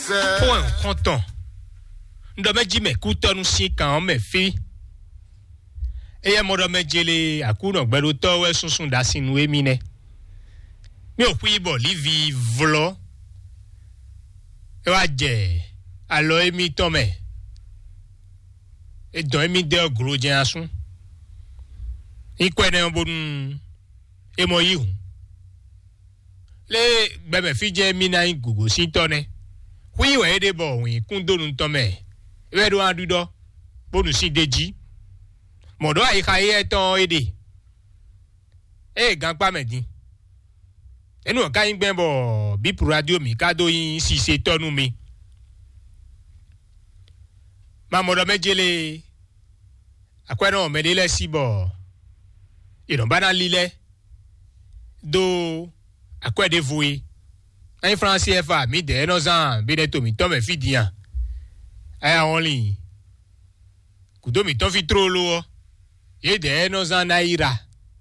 Pour un content. Ndome jime kutonu si kan me fi. Eye mo do me jele akuno gbero to we sunsun da sinu emi ne. Mi o pi bo livi vlo. E wa je alo emi to me. E do emi de ogro je asun. Ikwe ne obun e mo yi hu. Le gbe me fi je mi na gugu si to ne. Wi we de bo wi kun do nun to me. E do adudo bonu si deji. Modo ai kai e ton ede. E gan pa medin. Enu ka yin gben bo bi radio mi ka do yin si se tonu mi. Ma modo mejele akweno medele si bo. Iron bana lile do akwede vui. En français fa mi de no zan bi de to mi to me fidian. Aya only. Kudo mi to fi trolo. Ye de no zan naira.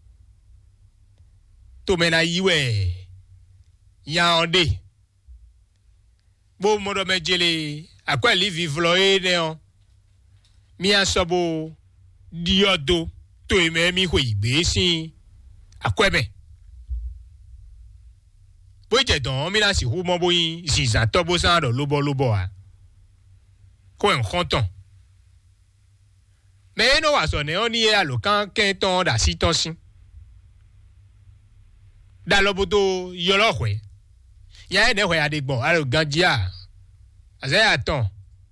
To me na yiwe. Ya onde. Bo modo mejele akwa livi vloe ne on. Mi asobo diodo to eme mi ko igbe sin akwebe. Bo je don mi la si hu mo bo yin zizan to bo san do lobo a. Ko en konton. Mais no wa so ne oni e alokan ken ton da si ton sin. Da lobodo yolo hwe. Ya e ne hwe adegbon alo ganjia. Azaya ton.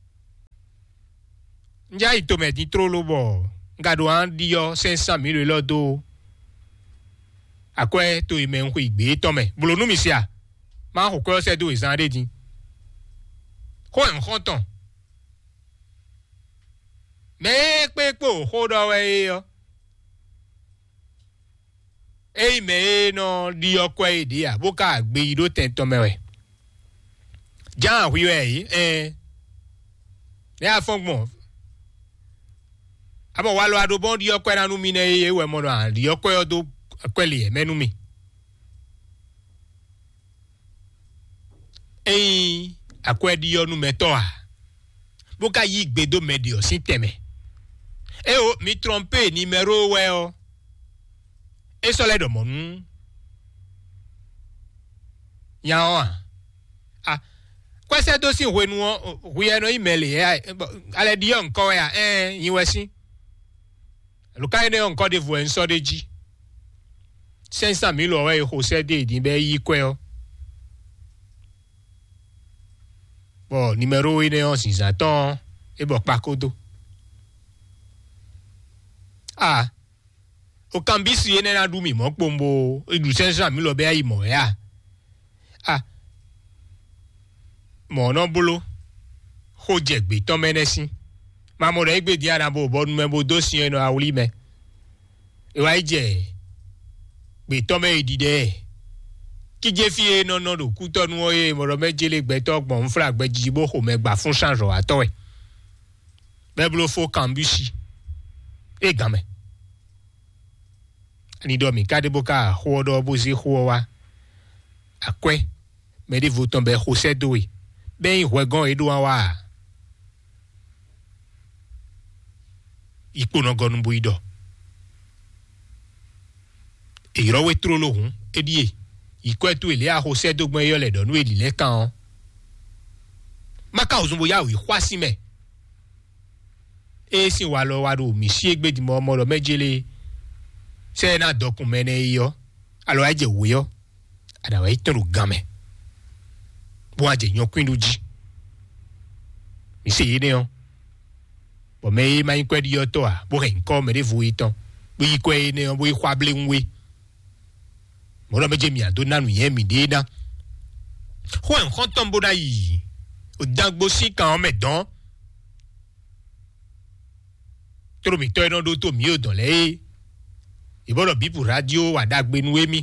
Nja ito me di tro lobo. Ngado an di yo 500,000 lodo. Akwe to ime nkwe igbe to me. Bulo nu mi sia. Ma ho ko se do izan de din. Ko en konton. Me pe po hold away yo. E me no di yo kwe di a boka gbe ido tento mewe. Jan wi we ne afongmo. Abo walo ado bon di yo kwe na nu mi ne e we mo no di yo kwe odo kweli e menu mi. E akwe di yo nu meto a. Boka yi gbedo medio sin teme. E o mi trompe numéro we o. E so le do mon. Ya o. Ah. Kwese do sin we nu o we no email e ale di yo nko ya yin we sin. Lukai ne onko de vo enso de ji. 500,000 o we ho se de din be yi kwe o. Bon, numéro ine on si zaton e bo pakodo. Ah. O kambisi ene na du mi mo pombo e du 500,000 be ayi mo ya. Ah. Mo no bolo. Ho je gbe ton menesi. Ma mo re gbe di ara bo nu me bo dosi eno awuli me. E wa je gbe ton me idide. Ki je fi no do ku tonu oye mo ro mejele gbe to gbon fra gbe jibo ho me gba fun chanjo ato e. Beblo fo kambusi. E game. Ani do mi kade boka ho do bozi ho wa. Akwe me de voton be ho se do e. Ben hwegon edo wa. Ipo no gonu buido. E ro we trolo hun edie. Ikwe tu ile a ho se do gbon yo le do nu elile kan. Maka ozumbo ya wi hwasi me. E si wa lo wa do mi si egbe di mo lo mejele. Se na dokumene yo. Alo aje wo yo. Ada wa itoro game. Bo aje yon kwindu ji. Mi se yene yo. Bo me ma ikwe di yo to a. Bo ren ko me de vo iton. Bo ikwe ne yo bo ikwable nwe. Mo lo meje mi ado nanu yen mi de da. Ho en konton boda yi. O dangbo si kan me don. Tro mi to eno do to mi o don le. Ibolo bipu radio wa dagbe nu emi.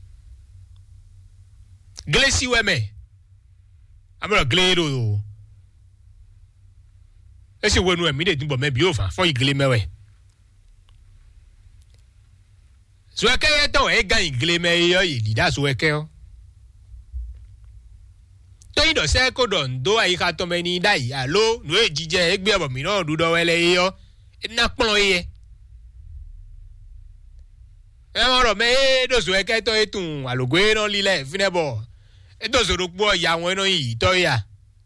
Glesi we me. Amro glero. Ese wonu emi de dinbo me bi over for igle mewe. So eke to e gan igle me yo yi da so eke o. To mais il sait que dans do ai ka to meni dai allo no e jije egbe abo mi no du do wele yo na pon ye e mo me do so e ke to etun alogwe no lile finebo e do so ro po ya won no yi to ya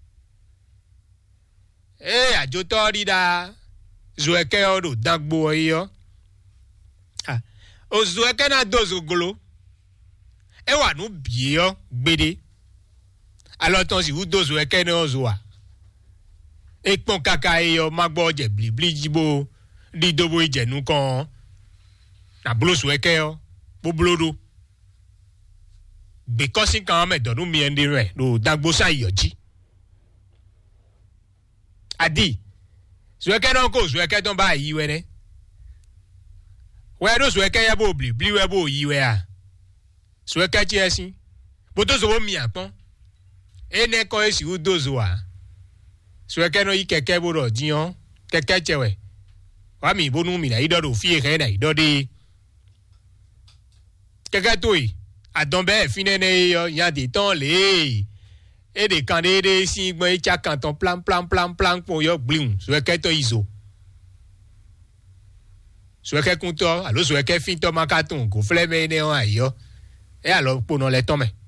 ajo to ri da zo e ke o do dagbo yo o zo e ke na do zo golo e wa nu bi yo gbede alors ton si vous dozo e ke no zo wa e pon kaka e yo magbo je blibli jibo di dobo ije nu kan na bloso e ke yo bo blodo because kan me do nu mi ende re do dagbo sa yoji adi zo e ke no ko zo e ke ton ba yi we ne we do zo e ke ya bo blibli we bo yi we a zo e ke ti esin bo to zo bo mi apon ene ko esi udozo wa so eke no ikeke boro dion keke chewe wa mi bonu mi na idodo fi re na idode keke toyi adon be finene yo ya de ton le e de kandede si gbon icha kanton plan po yo blum so eke to izo so eke kunto alo so eke fin to makaton ko fleme ne on ayo e alo po no le ton me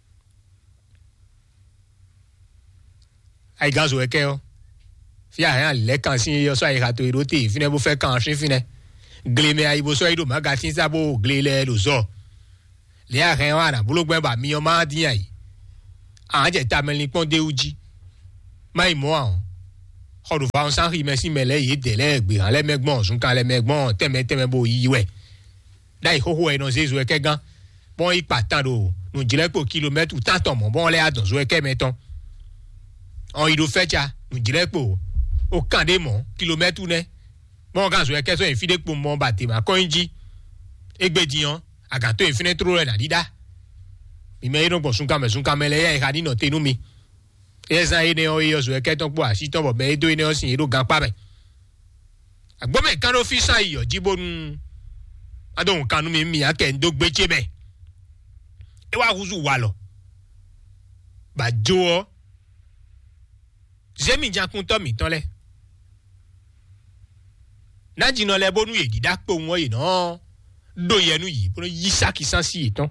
ai gazo ekeo fia ya le kan sin yo so ai ka to irote fine bo fe kan sin fine gleme ai bo so ido magatin sa bo glele lo zo le a ren wa na bulogbe ba mi o ma din ai an je ta meli pon de uji mai mo an ho do fa on san ri merci mele ye de le gbe an le megbon sun kan le megbon teme bo yi we dai ho ho e no ze zo eke gan bon ipa tan do no jile po kilomètre ou tant mo bon le adon zo eke meton on ido fecha nous dirait po au camp des monts kilomètre ou ne bon quand je question infide pour mon bâtiment koinji egbedian agato infine trop na dida mi me don bon sun kamele ya ka ni no tenu mi esa ine o yo so ke ton po asi ton bo be do ine o sin ero gan pa be agbo me kan officer yo jibonu adon kanu mi ake ndo gbeche me e wa huzu wa lo ba jo Zemi jankun to mi ton le. Na jino le bonu ye dida po won yi no. Do yenu yi bo yi saki san si iton.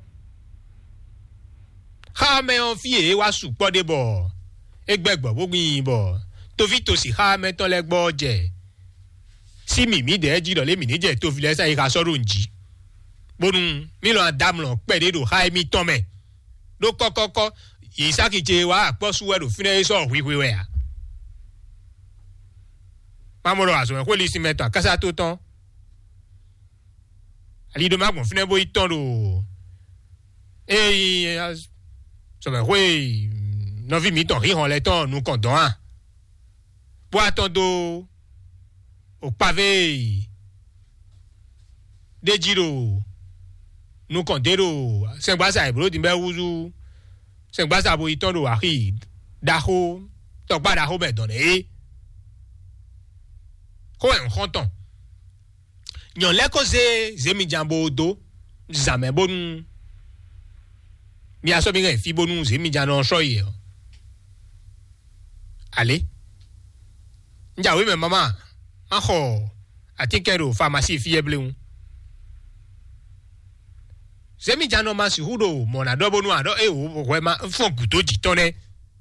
Ha me on fi e wa su po de bo. Egbegbo bo gbin bo. To fi to si ha me ton le gbo je. Si mi de ji do le mi ni je to fi le sa yi ka soro nji. Bonu mi lo adam lo pe de do ha mi ton me. Do kokoko yi saki je wa po su we do fi ne so hwi we a. Mamoro aso en kweli si meta kasa to ton ali do ma bon fine bo iton do so ben we no vi mi ton ri hon le ton nou kon don an po atondo o pavé de jiro nou kon dero sen gbasa e bro di be wuzu sen gbasa bo iton do ari daho to pa daho be don ko en konton nyon le ko ze mi jambo do zame bonu mi aso bi fi bonu ze mi jano so ye ale nja we me mama aho atikero pharmacie fiable un ze mi jano ma si hudo mo na do bonu ado o ko ma fon guto ji tone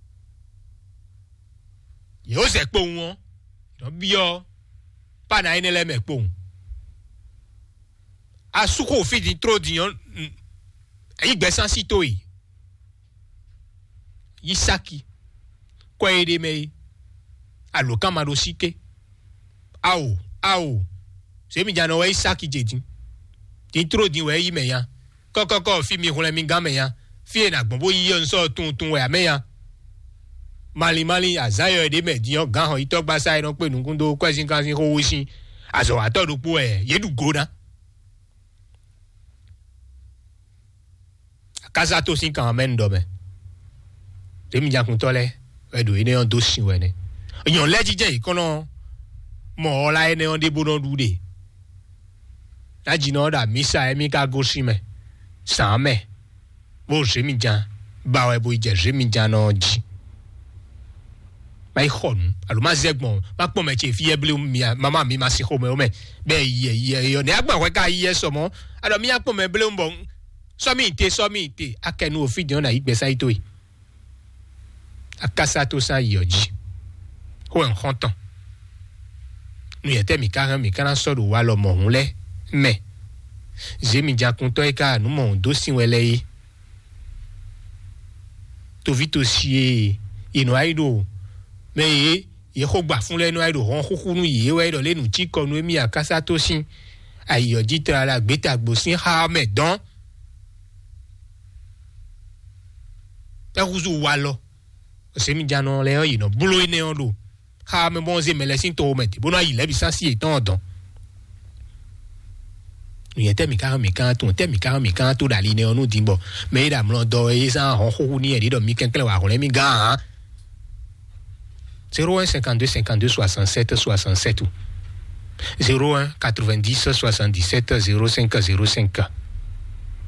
yo se po won do bi o pa na ine le me po asuko fi di tro dion igbe san sito yi yisaki kwa ede me alokan mado sike ao se mi jano we isaki jedin ti tro din we yi me yan kokoko fi mi hunle mi gan me yan fi na gbon bo yi yo nso tun we me yan mali azayo ede me dion gan ho itogba sai no pe nukun do question kan sin ho sin aso atodu po yedu goda Casa to sin kan men do me. Temi jan kun tole, we do ene on do sin we ne. Yon leji je ikono mo la ene on de bono du de. La jino da misa emi ka go si me. Sa me. Bo je mi jan, ba we bo je mi jan no ji. ma khonu alo ma zegbon ma pon me che fi eble mi mama mi ma si ho me o me be ye yo ne agba we ka ye so mo alo mi apon me ble mbon so mi te akenu ofi de na igbe sai to yi akasa to sa yoji ho en kontan nu yete mi kana so do wa lo mo hunle me je mi ja kunto e ka nu mo do sin wele yi to vito si ino aido me ye ho gba fun lenu aido hon kukunu yi we do lenu ti konu emi akasa to sin ayoji tra la gbeta gbosin ha me don ta kuzu wa lo se mi ja no le yi no bulo ine on do ha me bon ze me le sin to me ti bona yi le bi sa si etan don ni temi kan to dali ne onu dimbo me da mlo do e sa ho ho ni e do mi ken kle wa ho le mi ga 01 52 52 67 67 01 90 77 05 05